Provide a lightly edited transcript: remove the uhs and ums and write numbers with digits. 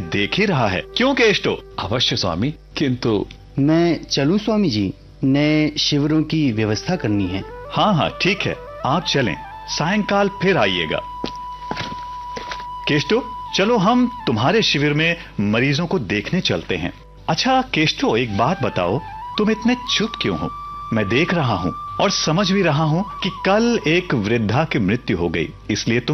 देख ही रहा है। क्यों केष्टो? अवश्य स्वामी, किंतु मैं चलूं स्वामी जी? नए शिविरों की व्यवस्था करनी है। हाँ हाँ ठीक है, आप चलें, सायंकाल फिर आइएगा। केष्टो, चलो हम तुम्हारे शिविर में मरीजों को देखने चलते हैं। अच्छा केष्टो, एक बात बताओ, तुम इतने चुप क्यों हो? मैं देख रहा हूँ और समझ भी रहा हूँ कि कल एक वृद्धा की मृत्यु हो गई, इसलिए तुम